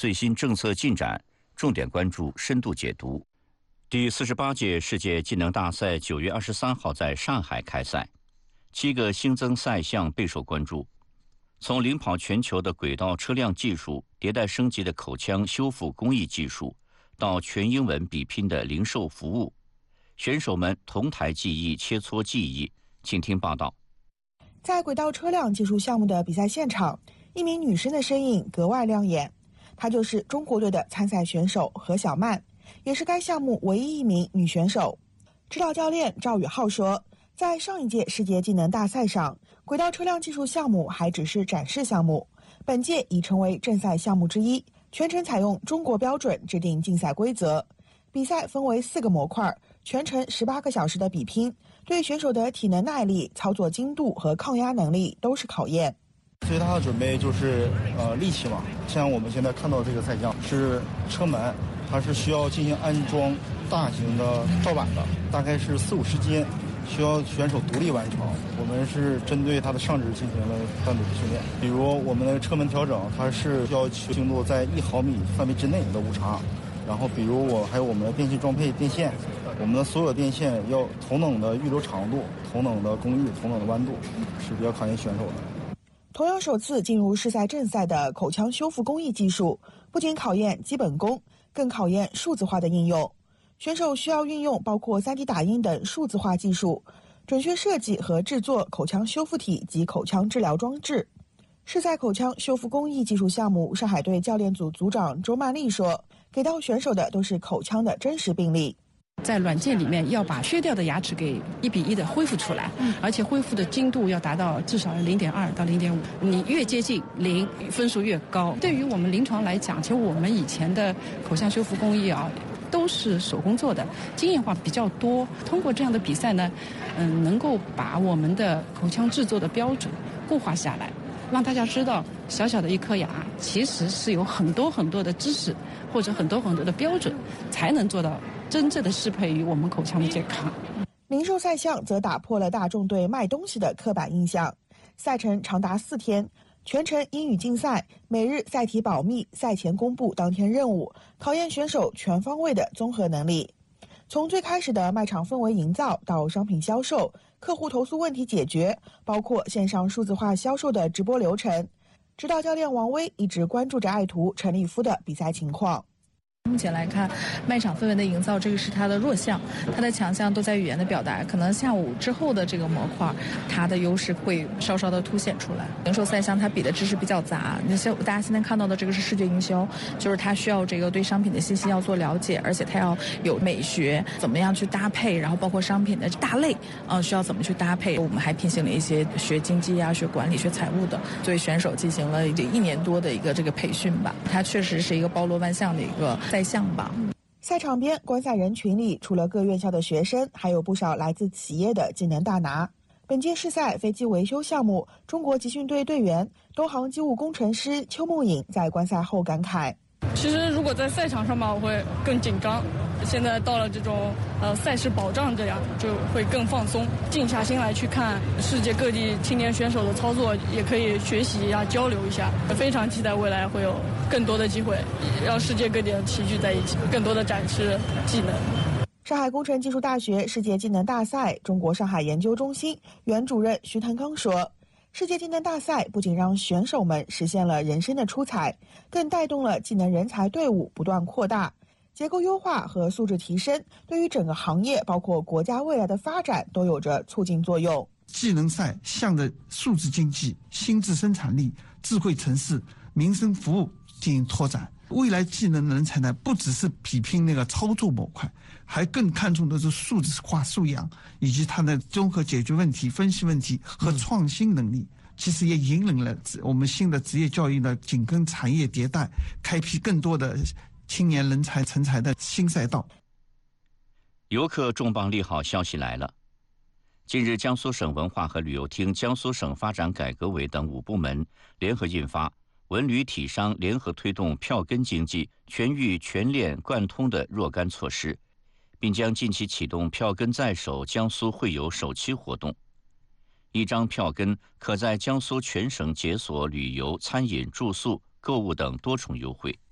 最新政策进展，重点关注深度解读。第48届世界技能大赛9月23号在上海开赛，7个新增赛项备受关注。从领跑全球的轨道车辆技术、迭代升级的口腔修复工艺技术，到全英文比拼的零售服务，选手们同台技艺切磋技艺。请听报道。 在轨道车辆技术项目的比赛现场，一名女生的身影格外亮眼，她就是中国队的参赛选手何小曼，也是该项目唯一一名女选手。指导教练赵宇浩说，在上一届世界技能大赛上，轨道车辆技术项目还只是展示项目，本届已成为正赛项目之一，全程采用中国标准制定竞赛规则。比赛分为4个模块，全程18个小时的比拼，对选手的体能耐力、操作精度和抗压能力都是考验。 最大的准备就是力气嘛，像我们现在看到这个赛项是车门，它是需要进行安装大型的罩板的，大概是40-50间，需要选手独立完成。我们是针对它的上肢进行了单独的训练，比如我们的车门调整，它是要求精度在1毫米范围之内的误差。然后比如还有我们的电信装配电线，我们的所有电线要同等的预留长度、同等的功率、同等的弯度，是比较考验选手的。 同样首次进入世赛正赛的口腔修复工艺技术，不仅考验基本功，更考验数字化的应用。选手需要运用包括3D 打印等数字化技术，准确设计和制作口腔修复体及口腔治疗装置。世赛口腔修复工艺技术项目上海队教练组组长周曼丽说，给到选手的都是口腔的真实病例。 在软件里面要把缺掉的牙齿给1比1的恢复出来，而且恢复的精度要达到至少0.2到0.5，你越接近0，分数越高。对于我们临床来讲，其实我们以前的口腔修复工艺都是手工做的，经验化比较多。通过这样的比赛呢，能够把我们的口腔制作的标准固化下来，让大家知道小小的一颗牙其实是有很多很多的知识或者很多很多的标准，才能做到真正的适配于我们口腔的健康。 零售赛项则打破了大众对卖东西的刻板印象，赛程长达4天，全程英语竞赛，每日赛题保密，赛前公布当天任务，考验选手全方位的综合能力。从最开始的卖场氛围营造到商品销售、客户投诉问题解决，包括线上数字化销售的直播流程。指导教练王威一直关注着爱徒陈立夫的比赛情况。 目前来看，卖场氛围的营造，这个是它的弱项，它的强项都在语言的表达。可能下午之后的这个模块，它的优势会稍稍的凸显出来。零售赛项它比的知识比较杂，那些大家现在看到的这个是视觉营销，就是它需要这个对商品的信息要做了解，而且它要有美学，怎么样去搭配，然后包括商品的大类，需要怎么去搭配。我们还聘请了一些学经济啊、学管理、学财务的，对选手进行了1年多的一个这个培训吧。它确实是一个包罗万象的一个赛项吧。 赛场边观赛人群里，除了各院校的学生，还有不少来自企业的技能大拿。本届世赛飞机维修项目，中国集训队队员、东航机务工程师邱梦颖在观赛后感慨： 其实如果在赛场上嘛，我会更紧张。现在到了这种赛事保障这样，就会更放松，静下心来去看世界各地青年选手的操作，也可以学习呀、交流一下。非常期待未来会有更多的机会，让世界各地齐聚在一起，更多的展示技能。 上海工程技术大学世界技能大赛中国上海研究中心原主任徐腾刚说，世界技能大赛不仅让选手们实现了人生的出彩，更带动了技能人才队伍不断扩大。结构优化和素质提升对于整个行业包括国家未来的发展都有着促进作用。 技能赛向着数字经济、新质生产力、智慧城市、民生服务进行拓展。未来技能人才呢，不只是比拼那个操作模块，还更看重的是数字化素养以及它的综合解决问题、分析问题和创新能力。其实也引领了我们新的职业教育的紧跟产业迭代，开辟更多的青年人才成才的新赛道。 游客重磅利好消息来了！近日，江苏省文化和旅游厅、江苏省发展改革委等5部门联合印发《文旅体商联合推动票根经济全域全链贯通的若干措施》，并将近期启动票根在手江苏会游首期活动。一张票根可在江苏全省解锁旅游、餐饮、住宿、购物等多重优惠，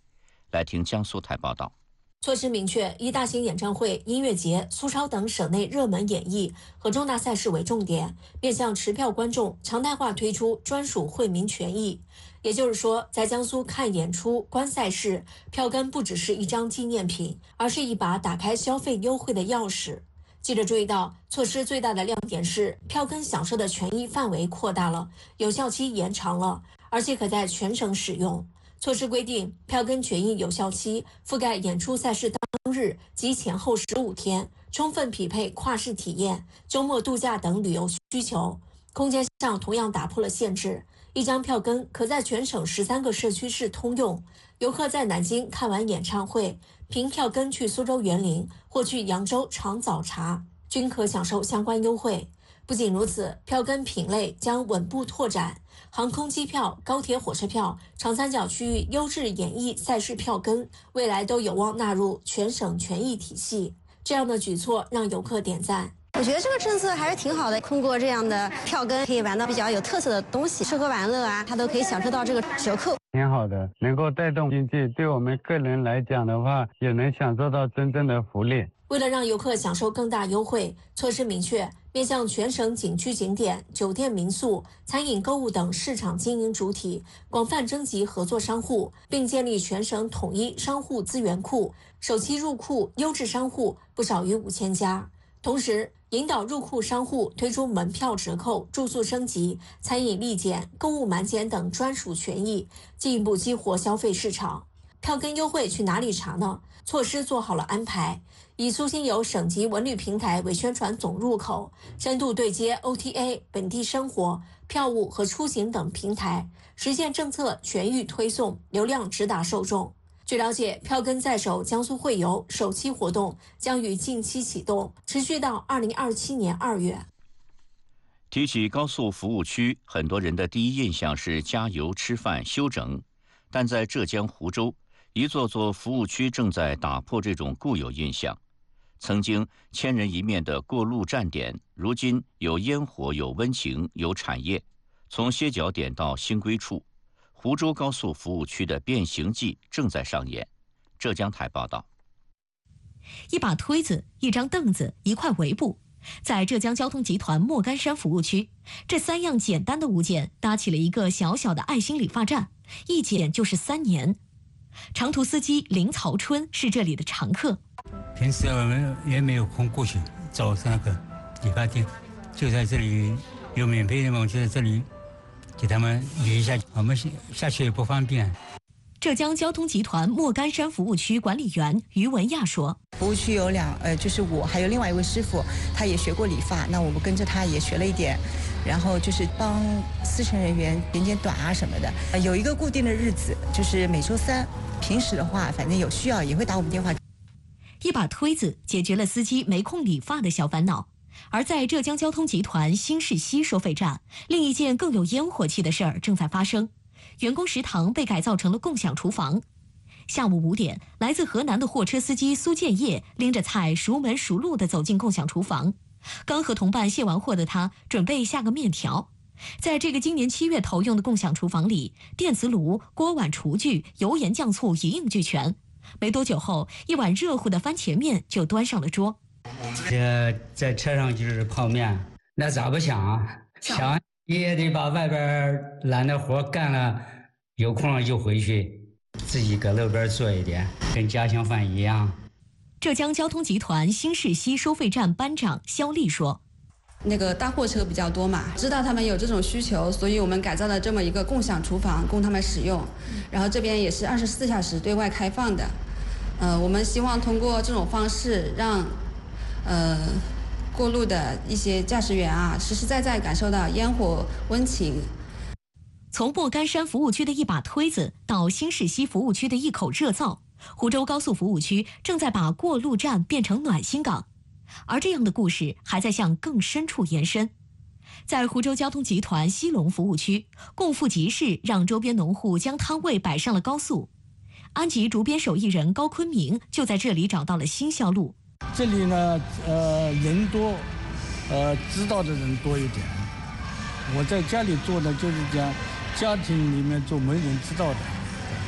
来听江苏台报道。 措施明确，以大型演唱会、音乐节、苏超等省内热门演艺和重大赛事为重点，面向持票观众常态化推出专属惠民权益。也就是说，在江苏看演出、观赛事，票根不只是一张纪念品，而是一把打开消费优惠的钥匙。记者注意到，措施最大的亮点是票根享受的权益范围扩大了，有效期延长了，而且可在全省使用。措施规定，票根权益有效期覆盖演出赛事当日及前后15天，充分匹配跨市体验、周末度假等旅游需求。空间上同样打破了限制，一张票根可在全省13个社区市通用。游客在南京看完演唱会，凭票根去苏州园林或去扬州尝早茶，均可享受相关优惠。不仅如此，票根品类将稳步拓展。航空机票、高铁、火车票、长三角区域优质演艺赛事票根，未来都有望纳入全省权益体系。这样的举措让游客点赞。 我觉得这个政策还是挺好的，通过这样的票根可以玩到比较有特色的东西，吃喝玩乐啊，他都可以享受到这个折扣， 挺好的，能够带动经济，对我们个人来讲的话，也能享受到真正的福利。 为了让游客享受更大优惠，措施明确，面向全省景区景点、酒店民宿、餐饮购物等市场经营主体，广泛征集合作商户，并建立全省统一商户资源库，首期入库优质商户不少于5000家。同时，引导入库商户推出门票折扣、住宿升级、餐饮立减、购物满减等专属权益，进一步激活消费市场。票根优惠去哪里查呢？措施做好了安排，以苏新游省级文旅平台为宣传总入口，深度对接 OTA、本地生活、票务和出行等平台，实现政策全域推送，流量直达受众。据了解，票根在手江苏会游首期活动将于近期启动，持续到2027年2月。 提起高速服务区，很多人的第一印象是加油、吃饭、休整，但在浙江湖州，一座座服务区正在打破这种固有印象。曾经千人一面的过路站点，如今有烟火、有温情、有产业，从歇脚点到新归处。湖州高速服务区的变形记正在上演。浙江台报道。 一把推子、一张凳子、一块围布，在浙江交通集团莫干山服务区，这3样简单的物件搭起了一个小小的爱心理发站，一剪就是3年。长途司机林曹春是这里的常客。 平时我们也没有空过去找那个理发店，就在这里有免费的嘛，就在这里给他们理一下，我们下去也不方便。 浙江交通集团莫干山服务区管理员于文亚说：“ 服务区有就是我还有另外一位师傅，他也学过理发，那我们跟着他也学了一点，然后就是帮司乘人员剪短啊什么的。有一个固定的日子，就是每周3，平时的话，反正有需要也会打我们电话。” 一把推子解决了司机没空理发的小烦恼。而在浙江交通集团新市西收费站，另一件更有烟火气的事儿正在发生。员工食堂被改造成了共享厨房。下午5点，来自河南的货车司机苏建业拎着菜熟门熟路地走进共享厨房。刚和同伴卸完货的他，准备下个面条。在这个今年7月投用的共享厨房里，电磁炉、锅碗厨具、油盐酱醋一应俱全。没多久后，一碗热乎的番茄面就端上了桌。 在车上就是泡面，那咋不想啊？想也得把外边揽的活干了，有空了就回去，自己搁路边做一点，跟家乡饭一样。 浙江交通集团新市西收费站班长肖丽说：“ 那个大货车比较多嘛，知道他们有这种需求，所以我们改造了这么一个共享厨房供他们使用，然后这边也是24小时对外开放的。我们希望通过这种方式让过路的一些驾驶员啊，实实在在感受到烟火温情。” 从莫干山服务区的一把推子到新市西服务区的一口热灶，湖州高速服务区正在把过路站变成暖心港，而这样的故事还在向更深处延伸。在湖州交通集团西龙服务区，共赴集市让周边农户将摊位摆上了高速。安吉竹编手艺人高坤明就在这里找到了新销路。 这里呢，人多，知道的人多一点。我在家里做的就是讲家庭里面做没人知道的，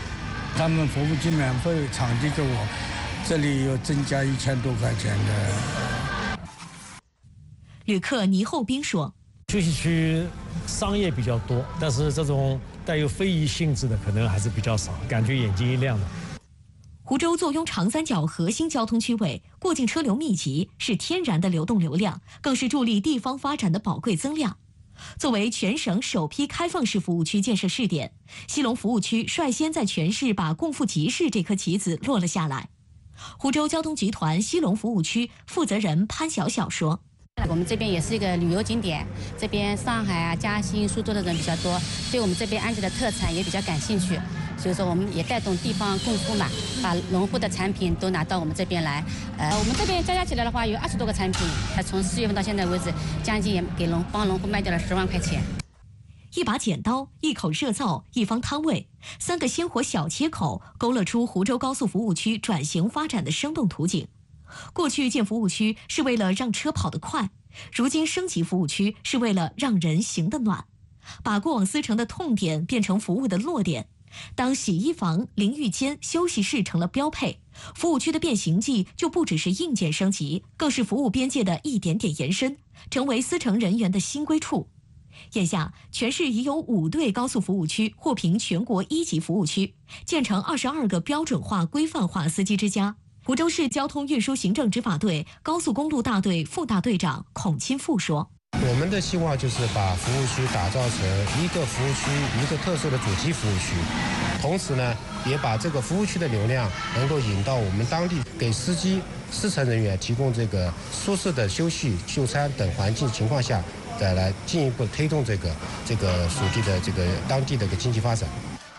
他们服务金免费，场地给我，这里又增加1000多块钱的。 旅客倪厚斌说：“ 休息区商业比较多，但是这种带有非遗性质的可能还是比较少，感觉眼睛一亮的。” 湖州坐拥长三角核心交通区位，过境车流密集，是天然的流动流量，更是助力地方发展的宝贵增量。作为全省首批开放式服务区建设试点，西龙服务区率先在全市把共赴集市这颗棋子落了下来。湖州交通集团西龙服务区负责人潘晓晓说：“ 我们这边也是一个旅游景点，这边上海啊、嘉兴、苏州的人比较多，对我们这边安吉的特产也比较感兴趣。所以说，我们也带动地方共富嘛，把农户的产品都拿到我们这边来。我们这边加起来的话，有20多个产品，从4月份到现在为止，将近也给帮农户卖掉了10万块钱。” 一把剪刀，一口热灶，一方摊位，3个鲜活小切口，勾勒出湖州高速服务区转型发展的生动图景。过去建服务区是为了让车跑得快，如今升级服务区是为了让人行得暖，把过往思城的痛点变成服务的落点。当洗衣房、淋浴间、休息室成了标配，服务区的变形记就不只是硬件升级，更是服务边界的一点点延伸，成为司乘人员的新归处。眼下，全市已有5对高速服务区获评全国1级服务区，建成22个标准化、规范化司机之家。湖州市交通运输行政执法队高速公路大队副大队长孔钦富说：“ 我们的希望就是把服务区打造成一个服务区一个特色的主题服务区，同时呢，也把这个服务区的流量能够引到我们当地，给司机、司乘人员提供这个舒适的休息、就餐等环境情况下，再来进一步推动这个属地的当地的经济发展。”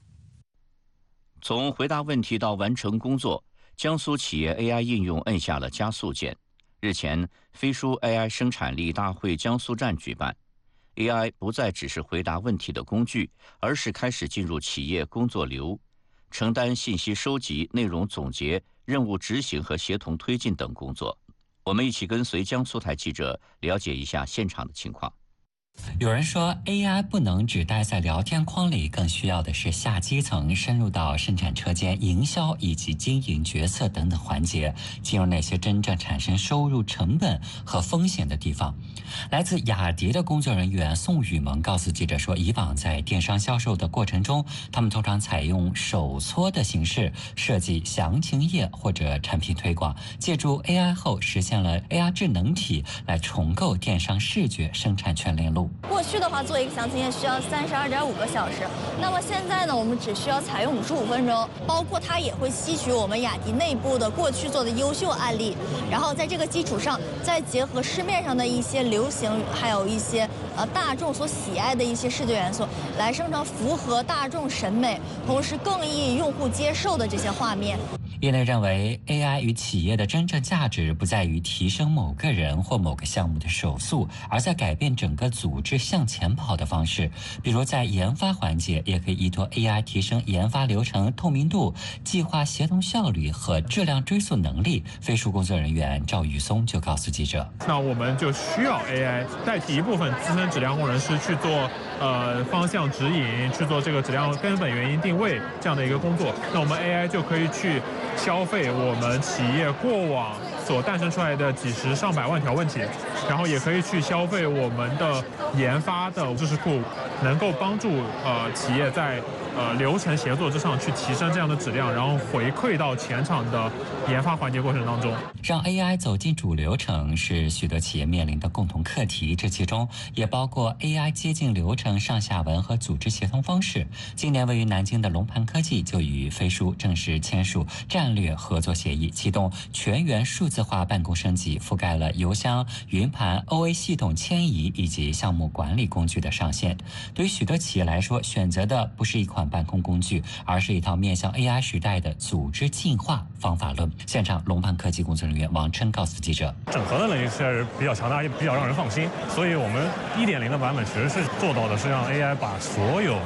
从回答问题到完成工作，江苏企业 AI 应用摁下了加速键。日前，飞书 AI 生产力大会江苏站举办 ，AI 不再只是回答问题的工具，而是开始进入企业工作流，承担信息收集、内容总结、任务执行和协同推进等工作。我们一起跟随江苏台记者了解一下现场的情况。 有人说 AI 不能只待在聊天框里，更需要的是下基层，深入到生产车间、营销以及经营决策等等环节，进入那些真正产生收入、成本和风险的地方。来自雅迪的工作人员宋雨萌告诉记者说，以往在电商销售的过程中，他们通常采用手搓的形式设计详情页或者产品推广，借助 AI 后实现了 AI 智能体来重构电商视觉生产全链路。 过去的话，做一个详情页需要32.5个小时，那么现在呢，我们只需要采用55分钟。包括它也会吸取我们雅迪内部的过去做的优秀案例，然后在这个基础上，再结合市面上的一些流行，还有一些大众所喜爱的一些视觉元素，来生成符合大众审美，同时更易用户接受的这些画面。 业内认为 AI 与企业的真正价值不在于提升某个人或某个项目的手速，而在改变整个组织向前跑的方式。比如在研发环节，也可以依托 AI 提升研发流程透明度、计划协同效率和质量追溯能力。飞书工作人员赵宇松就告诉记者， 那我们就需要 AI 代替一部分资深质量工程师去做方向指引，去做这个质量根本原因定位这样的一个工作。那我们 AI 就可以去消费我们企业过往所诞生出来的几十上百万条问题，然后也可以去消费我们的研发的知识库，能够帮助企业在流程协作之上去提升这样的质量，然后回馈到前场的研发环节过程当中。 让 AI 走进主流程是许多企业面临的共同课题，这其中也包括 AI 接近流程上下文和组织协同方式。今年位于南京的龙盘科技就与飞书正式签署战略合作协议，启动全员数字化办公升级，覆盖了邮箱、云盘、OA 系统迁移以及项目管理工具的上线。对于许多企业来说，选择的不是一款办公工具，而是一套面向 AI 时代的组织进化方法论。现场龙盘科技工作人员王琛告诉记者， 整合的能力是比较强大，也比较让人放心。所以我们1.0的版本其实是做到的是让 AI 把所有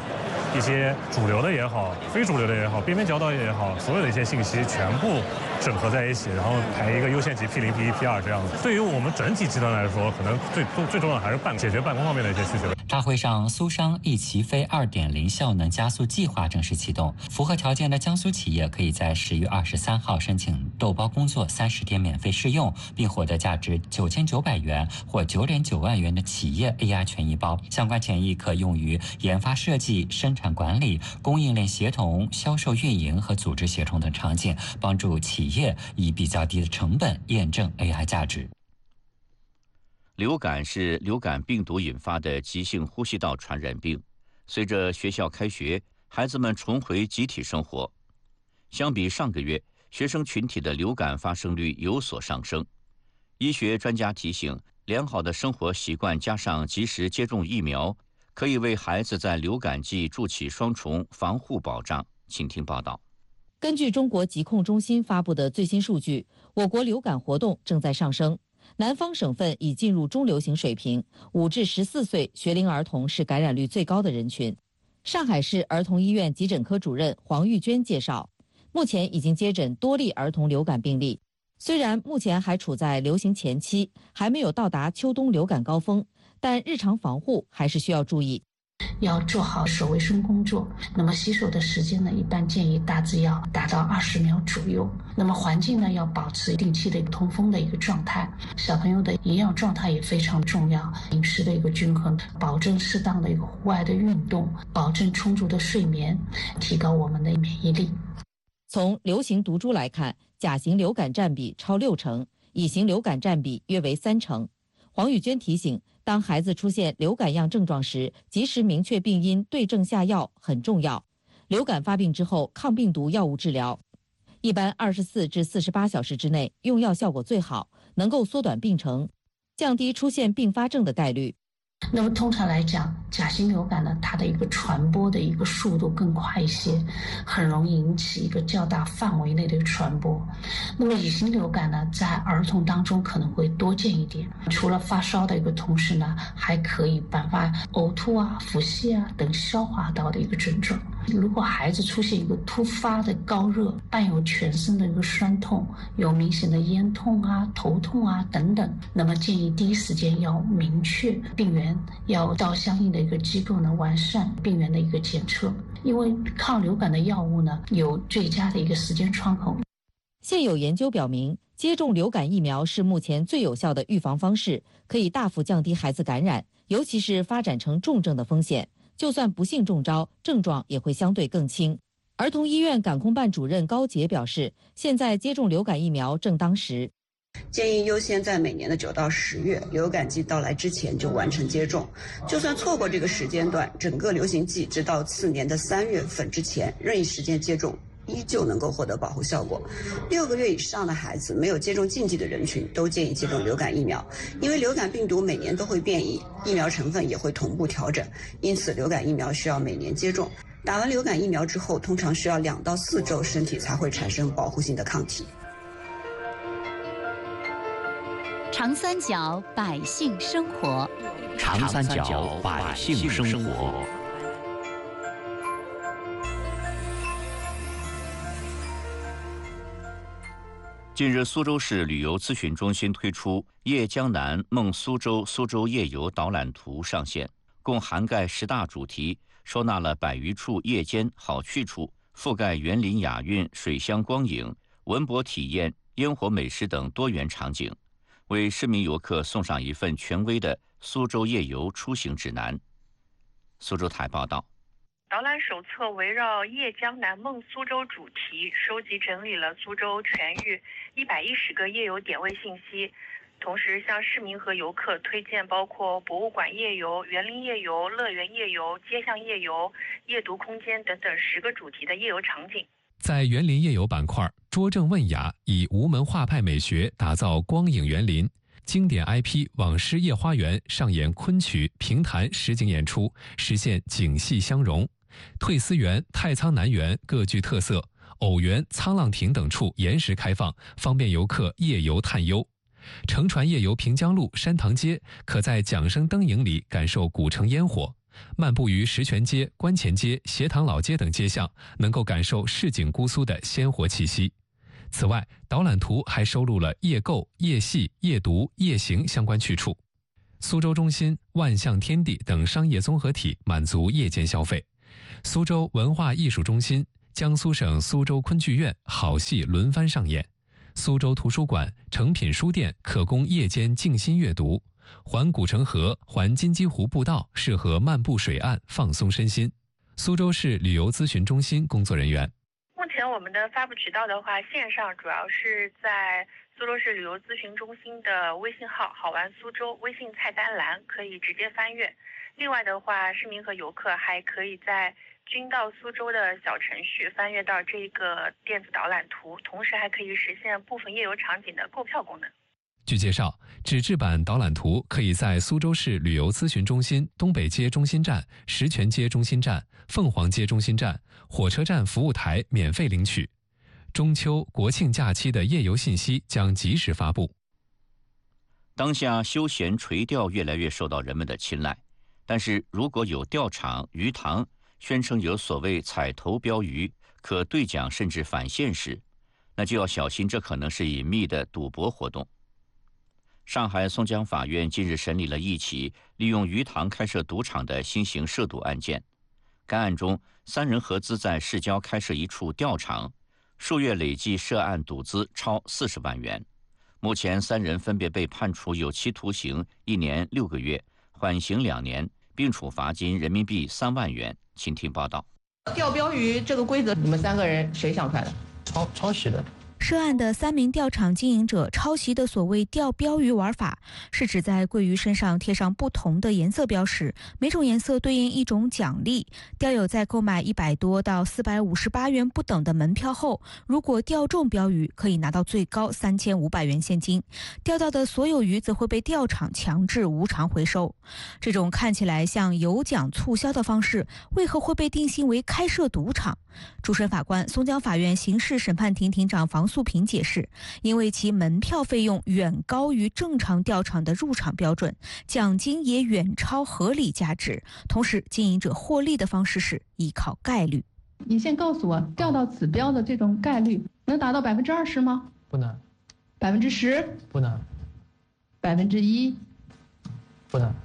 一些主流的也好，非主流的也好，边边角岛也好，所有的一些信息全部整合在一起，然后排一个优先级 P0、P1、P2这样子。对于我们整体集团来说，可能最重要的还是解决办公方面的一些需求。 大会上，苏商一起飞 2.0 效能加速计划正式启动，符合条件的江苏企业可以在10月23号申请豆包工作30天免费试用，并获得价值9900元或9.9万元的企业 AI 权益包。相关权益可用于研发设计、生产管理、供应链协同、销售运营和组织协同等场景，帮助企业以比较低的成本验证 AI 价值。 流感是流感病毒引发的急性呼吸道传染病。随着学校开学，孩子们重回集体生活，相比上个月，学生群体的流感发生率有所上升。医学专家提醒，良好的生活习惯加上及时接种疫苗，可以为孩子在流感季筑起双重防护保障。请听报道。 根据中国疾控中心发布的最新数据，我国流感活动正在上升。南方省份已进入中流行水平，5至14岁学龄儿童是感染率最高的人群。上海市儿童医院急诊科主任黄玉娟介绍，目前已经接诊多例儿童流感病例。虽然目前还处在流行前期，还没有到达秋冬流感高峰，但日常防护还是需要注意。 要做好手卫生工作，那么洗手的时间呢，一般建议大致要达到20秒左右。那么环境呢，要保持定期的通风的一个状态。小朋友的营养状态也非常重要，饮食的一个均衡，保证适当的一个户外的运动，保证充足的睡眠，提高我们的免疫力。 从流行毒株来看，甲型流感占比超60%，乙型流感占比约为30%。黄玉娟提醒，当孩子出现流感样症状时，及时明确病因，对症下药很重要。流感发病之后，抗病毒药物治疗，一般24至48小时之内用药效果最好，能够缩短病程，降低出现并发症的概率。 那么通常来讲，甲型流感呢，它的一个传播的一个速度更快一些，很容易引起一个较大范围内的传播。那么乙型流感呢，在儿童当中可能会多见一点，除了发烧的一个同时呢，还可以伴发呕吐啊、腹泻啊等消化道的一个症状。如果孩子出现一个突发的高热，伴有全身的一个酸痛，有明显的咽痛啊、头痛啊等等，那么建议第一时间要明确病源，要到相应的一个机构呢完善病源的一个检测，因为抗流感的药物呢有最佳的一个时间窗口。 现有研究表明，接种流感疫苗是目前最有效的预防方式，可以大幅降低孩子感染，尤其是发展成重症的风险。就算不幸中招，症状也会相对更轻。儿童医院感控办主任高杰表示，现在接种流感疫苗正当时， 建议优先在每年的9到10月流感季到来之前就完成接种。就算错过这个时间段，整个流行季直到次年的3月份之前，任意时间接种依旧能够获得保护效果。6个月以上的孩子，没有接种禁忌的人群都建议接种流感疫苗，因为流感病毒每年都会变异，疫苗成分也会同步调整，因此流感疫苗需要每年接种。打完流感疫苗之后，通常需要2到4周，身体才会产生保护性的抗体。 长三角百姓生活， 长三角百姓生活。近日，苏州市旅游咨询中心推出“夜江南梦苏州”苏州夜游导览图上线，共涵盖10大主题，收纳了100余处夜间好去处，覆盖园林雅韵、水乡光影、文博体验、烟火美食等多元场景，为市民游客送上一份权威的苏州夜游出行指南。苏州台报道。 导览手册围绕夜江南梦苏州主题，收集整理了苏州全域110个夜游点位信息，同时向市民和游客推荐包括博物馆夜游、园林夜游、乐园夜游、街巷夜游、夜读空间等等10个主题的夜游场景。 在园林夜游板块，拙政问雅以吴门画派美学打造光影园林，经典 IP 网师夜花园上演昆曲、评弹实景演出，实现景戏相融。退思园、太仓南园各具特色，偶园、沧浪亭等处延时开放，方便游客夜游探幽。乘船夜游平江路、山塘街，可在桨声灯影里感受古城烟火。 漫步于石泉街、观前街、斜塘老街等街巷，能够感受市井姑苏的鲜活气息。此外，导览图还收录了夜购、夜戏、夜读、夜行相关去处。苏州中心、万象天地等商业综合体满足夜间消费。苏州文化艺术中心、江苏省苏州昆剧院好戏轮番上演。苏州图书馆、诚品书店可供夜间静心阅读。环古城河、环金鸡湖步道适合漫步水岸放松身心。苏州市旅游咨询中心工作人员。 目前我们的发布渠道的话，线上主要是在苏州市旅游咨询中心的微信号“好玩苏州”微信菜单栏可以直接翻阅。另外的话，市民和游客还可以在君到苏州的小程序翻阅到这个电子导览图，同时还可以实现部分夜游场景的购票功能。 据介绍，纸质版导览图可以在苏州市旅游咨询中心东北街中心站、石泉街中心站、凤凰街中心站、火车站服务台免费领取。中秋、国庆假期的夜游信息将及时发布。 当下休闲垂钓越来越受到人们的青睐，但是如果有钓场、鱼塘宣称有所谓彩头标鱼，可兑奖甚至返现时，那就要小心，这可能是隐秘的赌博活动。上海松江法院近日审理了一起利用鱼塘开设赌场的新型涉赌案件。该案中，3人合资在市郊开设一处钓场，数月累计涉案赌资超40万元。目前3人分别被判处有期徒刑1年6个月，缓刑2年，并处罚金人民币3万元。请听报道。 钓标鱼这个规则，你们3个人谁想出来的？ 抄袭的。 涉案的3名钓场经营者抄袭的所谓钓标鱼玩法，是指在桂鱼身上贴上不同的颜色标识，每种颜色对应一种奖励。钓友在购买100多到458元不等的门票后，如果钓中标鱼，可以拿到最高3500元现金。钓到的所有鱼则会被钓场强制无偿回收。这种看起来像有奖促销的方式，为何会被定性为开设赌场？主审法官、松江法院刑事审判庭庭长房素平解释，因为其门票费用远高于正常钓场的入场标准，奖金也远超合理价值，同时经营者获利的方式是依靠概率。 你先告诉我，钓到此标的这种概率能达到20%吗？ 不能。 10%？ 不能。 1%？ 不能。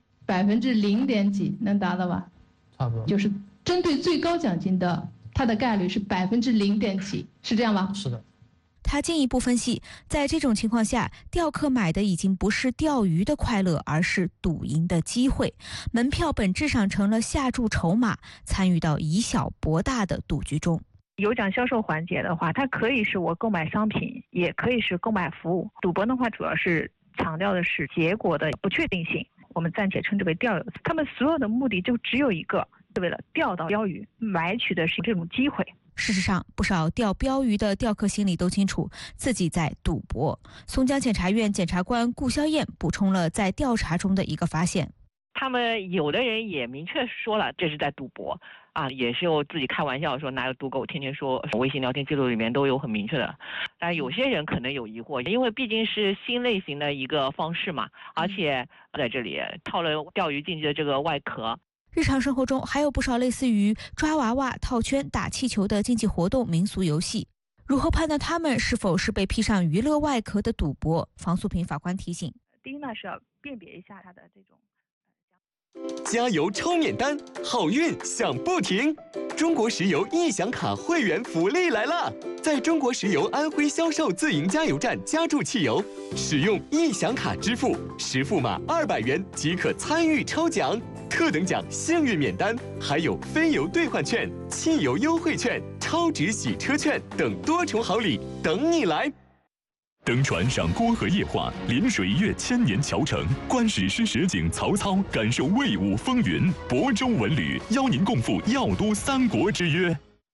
0点几能达到吧？ 差不多。 就是针对最高奖金的，它的概率是0点几，是这样吧？ 是的。 他进一步分析，在这种情况下，钓客买的已经不是钓鱼的快乐，而是赌赢的机会。门票本质上成了下注筹码，参与到以小博大的赌局中。 有奖销售环节的话，它可以是我购买商品，也可以是购买服务。赌博的话，主要是强调的是结果的不确定性。我们暂且称之为钓友，他们所有的目的就只有一个，是为了钓到标鱼，买取的是这种机会。 事实上，不少钓标鱼的钓客心里都清楚自己在赌博。松江检察院检察官顾肖燕补充了在调查中的一个发现： 他们有的人也明确说了这是在赌博啊，也是有自己开玩笑说哪有赌狗，天天说微信聊天记录里面都有很明确的。但有些人可能有疑惑，因为毕竟是新类型的一个方式嘛，而且在这里套了钓鱼竞技的这个外壳。 日常生活中还有不少类似于抓娃娃、套圈、打气球的竞技活动、民俗游戏，如何判断他们是否是被披上娱乐外壳的赌博？房素平法官提醒： 第一呢是要辨别一下它的这种。 加油抽免单，好运响不停！中国石油易享卡会员福利来了！在中国石油安徽销售自营加油站加注汽油，使用易享卡支付，实付码200元即可参与抽奖，特等奖幸运免单，还有非油兑换券、汽油优惠券、超值洗车券等多重好礼等你来！登船赏郭河夜话，临水阅千年桥城，观史诗实景曹操，感受魏武风云。亳州文旅邀您共赴药都三国之约。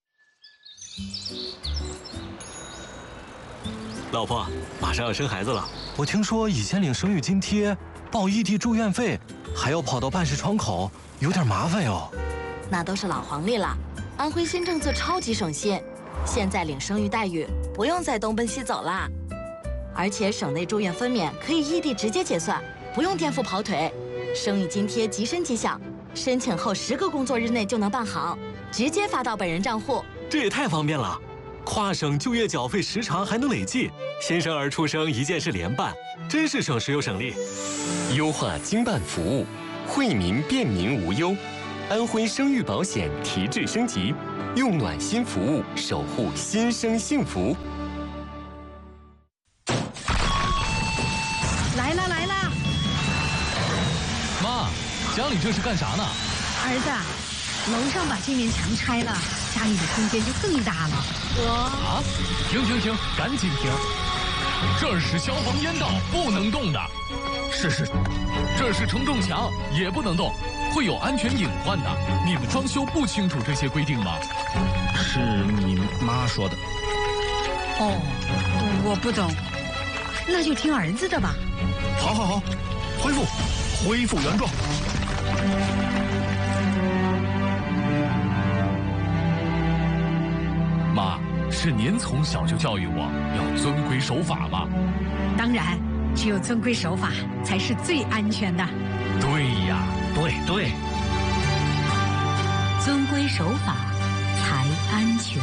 老婆，马上要生孩子了，我听说以前领生育津贴、报异地住院费，还要跑到办事窗口，有点麻烦哟。 那都是老黄历了，安徽新政策超级省心，现在领生育待遇不用再东奔西走啦。而且省内住院分娩可以异地直接结算，不用颠覆跑腿。生育津贴即申即享， 申请后10个工作日内就能办好，直接发到本人账户。 这也太方便了！跨省就业缴费时长还能累计，新生儿出生一件事联办，真是省时又省力。 优化经办服务，惠民便民无忧。安徽生育保险提质升级，用暖心服务守护新生幸福。 来了来了！ 妈，家里这是干啥呢？ 儿子，楼上把这面墙拆了，家里的空间就更大了。 啊！停，赶紧停！这是消防烟道，不能动的。是，这是承重墙，也不能动，会有安全隐患的。你们装修不清楚这些规定吗？ 是你妈说的。 哦，我不懂，那就听儿子的吧。 好，恢复原状。妈，是您从小就教育我要遵规守法吗？ 当然，只有遵规守法才是最安全的。 对呀，对， 遵规守法才安全。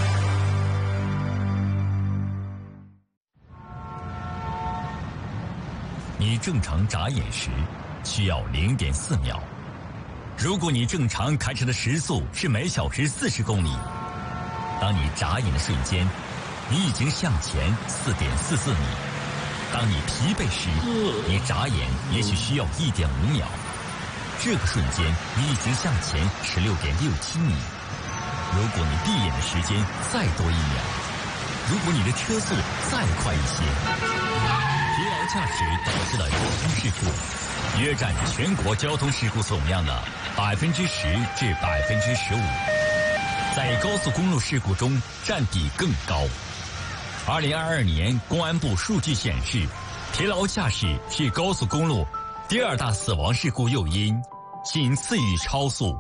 你正常眨眼时需要0.4秒。如果你正常开车的时速是每小时40公里，当你眨眼的瞬间，你已经向前4.44米。当你疲惫时，你眨眼也许需要1.5秒。这个瞬间，你已经向前16.67米。如果你闭眼的时间再多1秒，如果你的车速再快一些，疲劳驾驶导致的交通事故约占全国交通事故总量的10%至15%，在高速公路事故中占比更高。2022年公安部数据显示，疲劳驾驶是高速公路第2大死亡事故诱因，仅次于超速。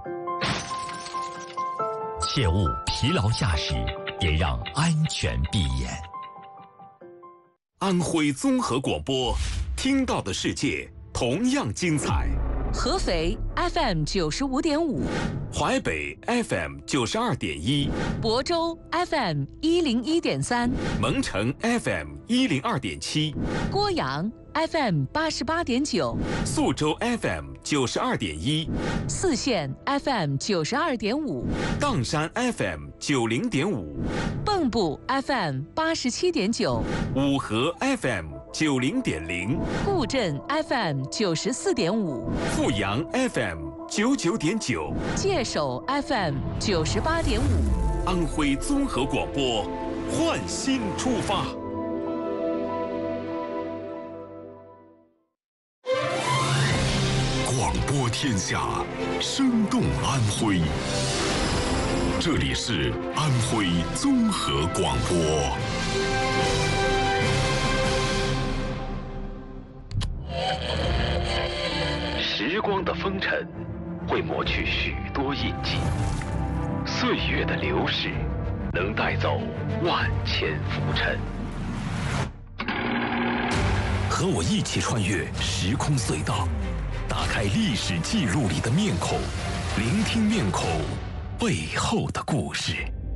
切勿疲劳驾驶，也让安全闭眼。 安徽综合广播，听到的世界同样精彩。 合肥 FM 95.5， 淮北 FM 92.1， 亳州 FM 101.3， 蒙城 FM 102.7， 郭阳 FM 88.9， 宿州 FM 92.1， 泗县 FM 92.5， 砀山 FM 90.5， 蚌埠 FM 87.9， 五河 FM 90.0， 固镇 FM 94.5， 阜阳 FM 99.9， 界首 FM 98.5。 安徽综合广播，焕新出发。 广播天下，生动安徽。这里是安徽综合广播。 时光的风尘会抹去许多印记，岁月的流逝能带走万千浮尘。 和我一起穿越时空隧道，打开历史记录里的面孔，聆听面孔背后的故事。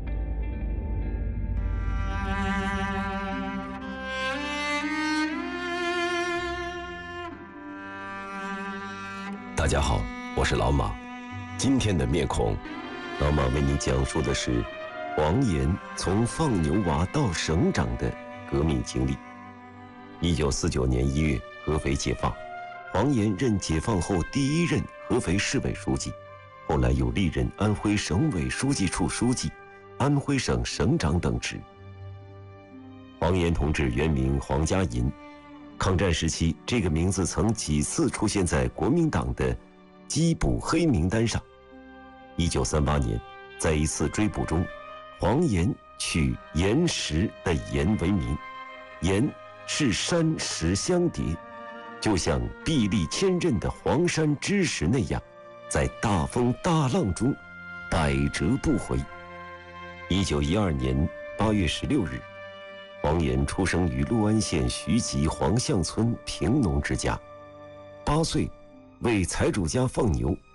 大家好，我是老马。今天的面孔，老马为您讲述的是黄岩从放牛娃到省长的革命经历。1949年1月，合肥解放，黄岩任解放后第1任合肥市委书记，后来又历任安徽省委书记处书记、安徽省省长等职。黄岩同志原名黄家银，抗战时期这个名字曾几次出现在国民党的缉捕黑名单上。1938年，在一次追捕中，黄岩取岩石的岩为名，岩是山石相叠，就像臂力千仞的黄山之石那样，在大风大浪中百折不回。1912年8月16日，黄岩出生于六安县徐集黄巷村贫农之家。8岁为财主家放牛，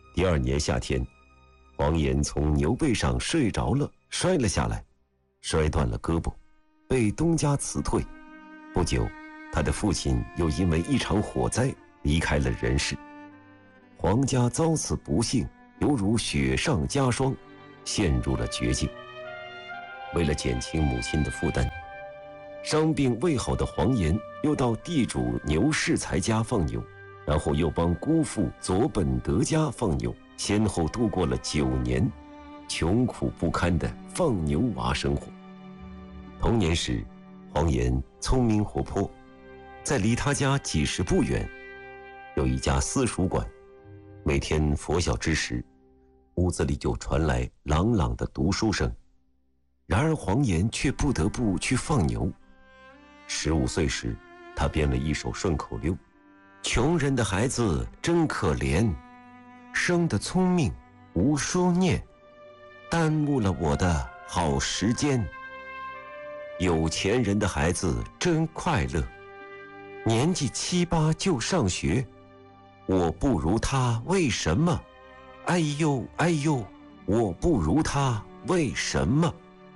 第2年夏天，黄岩从牛背上睡着了，摔了下来，摔断了胳膊，被东家辞退。不久，他的父亲又因为一场火灾离开了人世。黄家遭此不幸，犹如雪上加霜，陷入了绝境。为了减轻母亲的负担，伤病未好的黄岩又到地主牛世才家放牛，然后又帮姑父左本德家放牛，先后度过了9年穷苦不堪的放牛娃生活。童年时，黄岩聪明活泼，在离他家几10步远有一家私塾馆，每天拂晓之时，屋子里就传来朗朗的读书声。然而黄岩却不得不去放牛。15岁时，他编了一首顺口溜：穷人的孩子真可怜，生得聪明无书念，耽误了我的好时间。有钱人的孩子真快乐，年纪7、8就上学，我不如他为什么？哎呦哎呦，我不如他为什么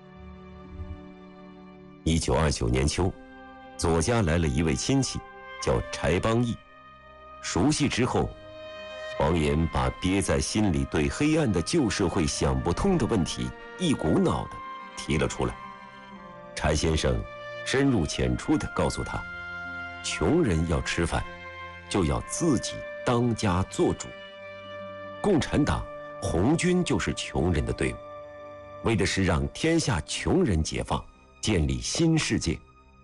？1929年秋，左家来了一位亲戚，叫柴邦义。熟悉之后，黄岩把憋在心里对黑暗的旧社会想不通的问题一股脑地提了出来。柴先生深入浅出地告诉他，穷人要吃饭，就要自己当家做主。共产党、红军就是穷人的队伍，为的是让天下穷人解放，建立新世界。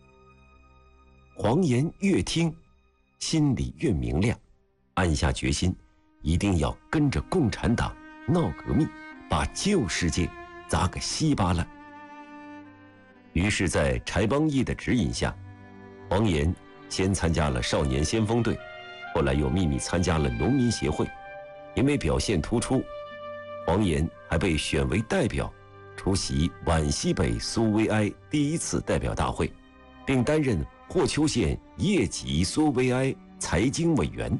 黄岩越听，心里越明亮，暗下决心，一定要跟着共产党闹革命，把旧世界砸个稀巴烂。于是在柴邦义的指引下，黄岩先参加了少年先锋队，后来又秘密参加了农民协会。因为表现突出，黄岩还被选为代表出席皖西北苏维埃第1次代表大会，并担任霍邱县叶集苏维埃财经委员。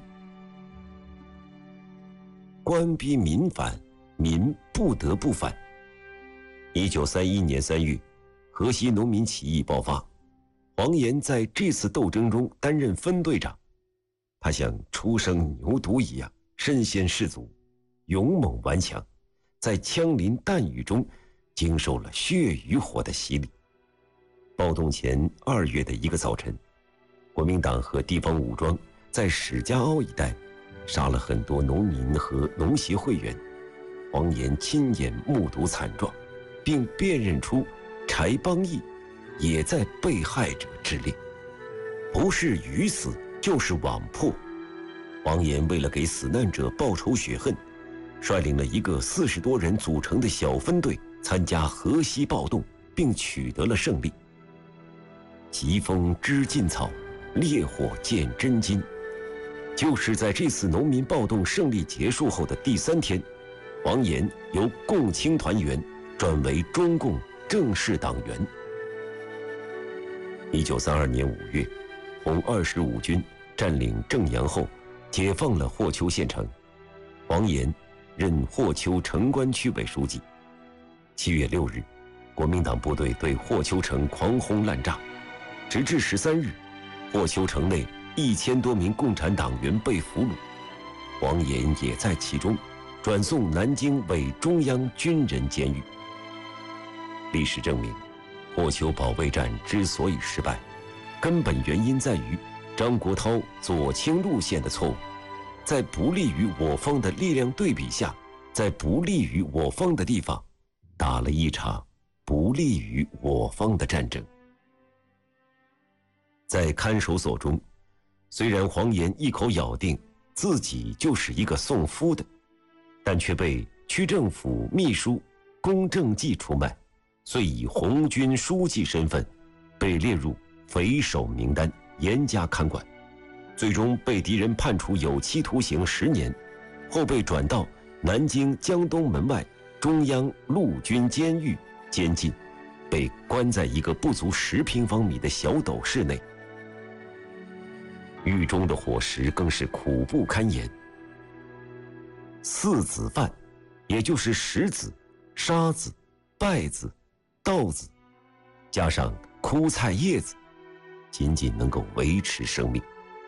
官逼民反，民不得不反。1931年3月，河西农民起义爆发，黄岩在这次斗争中担任分队长。他像初生牛犊一样身先士卒，勇猛顽强，在枪林弹雨中经受了血与火的洗礼。暴动前2月的一个早晨，国民党和地方武装在史家坳一带杀了很多农民和农协会员。黄岩亲眼目睹惨状，并辨认出柴邦义也在被害者之列，不是鱼死就是网破。黄岩为了给死难者报仇雪恨，率领了一个40多人组成的小分队参加河西暴动，并取得了胜利。疾风知劲草，烈火见真金。就是在这次农民暴动胜利结束后的第3天，黄岩由共青团员转为中共正式党员。1932年5月，红25军占领正阳后，解放了霍邱县城，黄岩任霍邱城关区委书记。7月6日，国民党部队对霍邱城狂轰滥炸，直至13日，霍邱城内1000多名共产党员被俘虏，黄岩也在其中，转送南京伪中央军人监狱。历史证明，霍邱保卫战之所以失败，根本原因在于张国焘左倾路线的错误，在不利于我方的力量对比下，在不利于我方的地方打了一场不利于我方的战争。在看守所中，虽然黄岩一口咬定自己就是一个送夫的，但却被区政府秘书龚正济出卖，遂以红军书记身份被列入匪首名单，严加看管，最终被敌人判处有期徒刑10年，后被转到南京江东门外中央陆军监狱监禁，被关在一个不足10平方米的小斗室内。狱中的伙食更是苦不堪言。 四子饭，也就是石子、沙子、稗子、稻子，加上枯菜叶子，仅仅能够维持生命。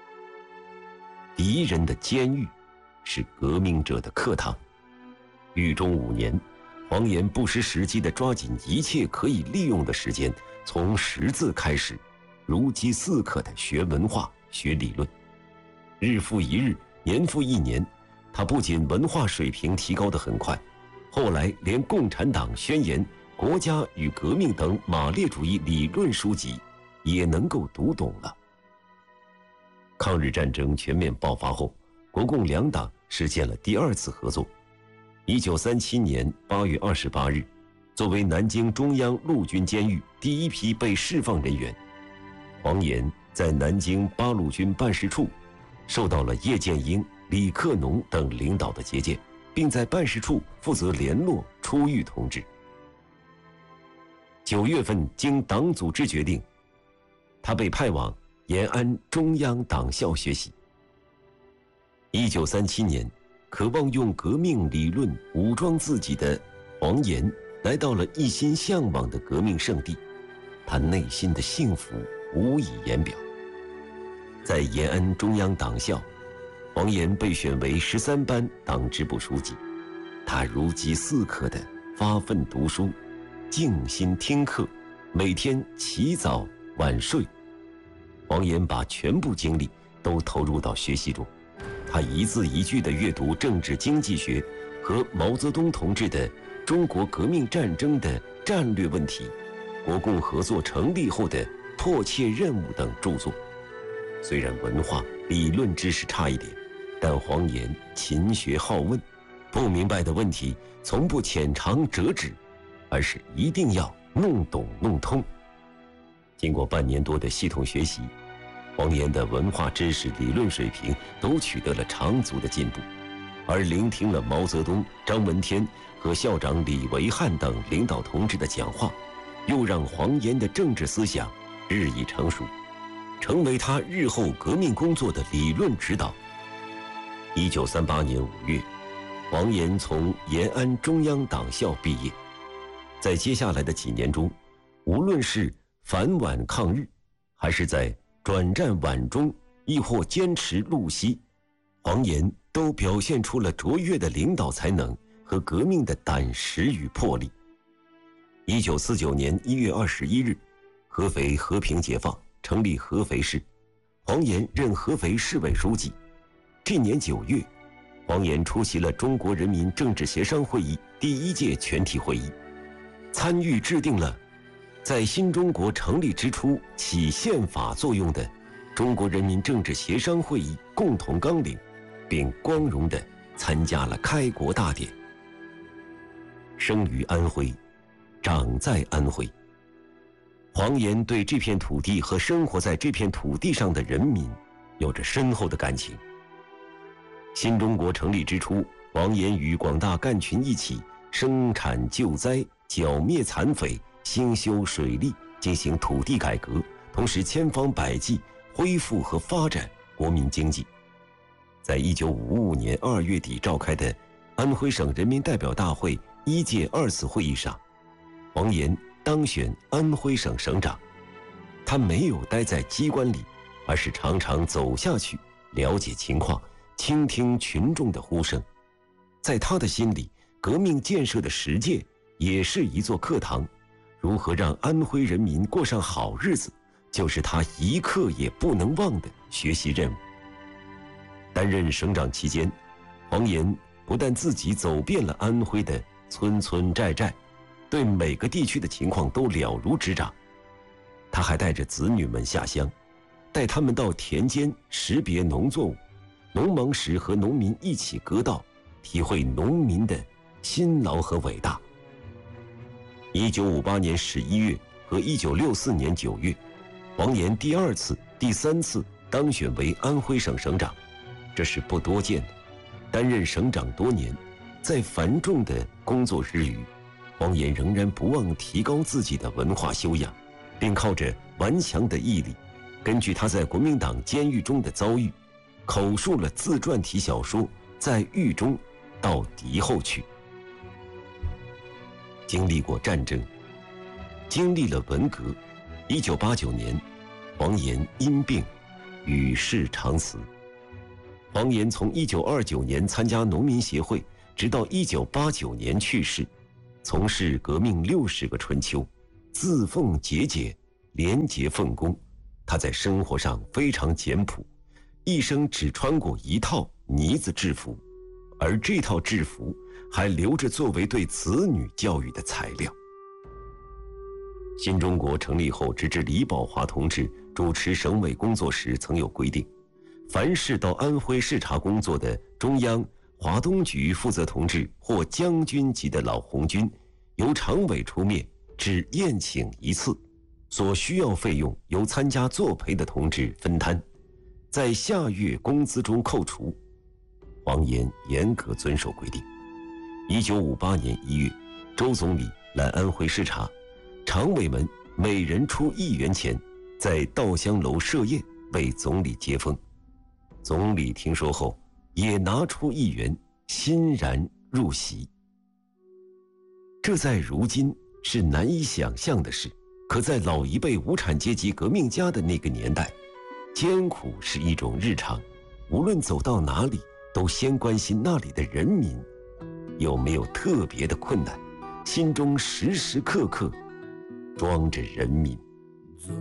敌人的监狱是革命者的课堂。狱中5年，黄岩不失时机地抓紧一切可以利用的时间，从识字开始，如饥似渴地学文化、学理论。日复一日，年复一年，他不仅文化水平提高得很快，后来连《共产党宣言》《国家与革命》等马列主义理论书籍也能够读懂了。抗日战争全面爆发后，国共两党实现了第2次合作。1937年8月28日，作为南京中央陆军监狱第一批被释放人员，黄岩在南京八路军办事处受到了叶剑英、李克农等领导的接见，并在办事处负责联络出狱同志。9月份，经党组织决定，他被派往延安中央党校学习。1937年，渴望用革命理论武装自己的黄岩来到了一心向往的革命圣地，他内心的幸福无以言表。在延安中央党校，黄岩被选为13班党支部书记，他如饥似渴地发奋读书，静心听课，每天起早晚睡。黄岩把全部精力都投入到学习中，他一字一句地阅读政治经济学和毛泽东同志的《中国革命战争的战略问题》、国共合作成立后的迫切任务等著作。虽然文化理论知识差一点，但黄岩勤学好问，不明白的问题从不浅尝辄止，而是一定要弄懂弄通。经过半年多的系统学习，黄岩的文化知识理论水平都取得了长足的进步，而聆听了毛泽东、张闻天和校长李维汉等领导同志的讲话，又让黄岩的政治思想日益成熟，成为他日后革命工作的理论指导。1938年5月，黄岩从延安中央党校毕业。在接下来的几年中，无论是反皖抗日，还是在转战皖中，亦或坚持路西，黄岩都表现出了卓越的领导才能和革命的胆识与魄力。1949年1月21日，合肥和平解放，成立合肥市，黄岩任合肥市委书记。这年9月，黄岩出席了中国人民政治协商会议第1届全体会议，参与制定了在新中国成立之初起宪法作用的中国人民政治协商会议共同纲领，并光荣地参加了开国大典。生于安徽，长在安徽，黄岩对这片土地和生活在这片土地上的人民有着深厚的感情。新中国成立之初，黄岩与广大干群一起生产救灾，剿灭残匪，兴修水利，进行土地改革，同时千方百计恢复和发展国民经济。在1955年2月底召开的安徽省人民代表大会1届2次会议上，黄岩当选安徽省省长。他没有待在机关里，而是常常走下去，了解情况，倾听群众的呼声。在他的心里，革命建设的实践也是一座课堂，如何让安徽人民过上好日子，就是他一刻也不能忘的学习任务。担任省长期间，黄岩不但自己走遍了安徽的村村寨寨，对每个地区的情况都了如指掌。他还带着子女们下乡，带他们到田间识别农作物，农忙时和农民一起割稻，体会农民的辛劳和伟大。1958年11月和1964年9月，黄岩第2次、第3次当选为安徽省省长，这是不多见的。担任省长多年，在繁重的工作之余，黄岩仍然不忘提高自己的文化修养，并靠着顽强的毅力，根据他在国民党监狱中的遭遇，口述了自传体小说《在狱中》， 到敌后去。经历过战争，经历了文革，1989年，黄岩因病与世长辞。黄岩从1929年参加农民协会，直到1989年去世，从事革命60个春秋，自奉节俭，廉洁奉公。他在生活上非常简朴，一生只穿过一套呢子制服，而这套制服还留着作为对子女教育的材料。新中国成立后，直至李宝华同志主持省委工作时，曾有规定，凡是到安徽视察工作的中央华东局负责同志或将军级的老红军，由常委出面，只宴请一次，所需要费用由参加作陪的同志分摊，在下月工资中扣除。黄岩严格遵守规定。1958年1月，周总理来安徽视察，常委们每人出1元钱，在稻香楼设宴为总理接风。总理听说后，也拿出1元，欣然入席。这在如今是难以想象的事，可在老一辈无产阶级革命家的那个年代，艰苦是一种日常，无论走到哪里，都先关心那里的人民有没有特别的困难，心中时时刻刻装着人民。